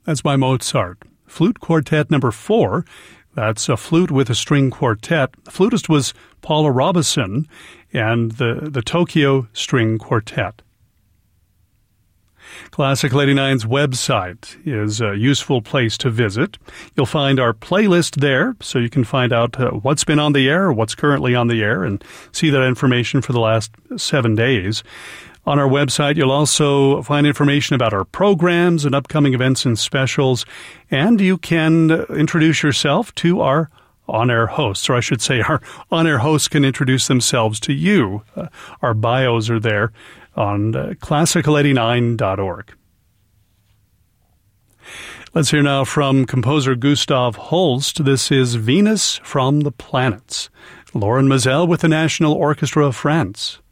That's by Mozart. Flute Quartet number 4. That's a flute with a string quartet. The flutist was Paula Robison, and the Tokyo String Quartet. Classical 89's website is a useful place to visit. You'll find our playlist there, so you can find out what's been on the air, what's currently on the air, and see that information for the last 7 days. On our website, you'll also find information about our programs and upcoming events and specials, and you can introduce yourself to our on-air hosts, or I should say our on-air hosts can introduce themselves to you. Our bios are there on classical89.org. Let's hear now from composer Gustav Holst. This is Venus from the Planets. Lauren Mazel with the National Orchestra of France.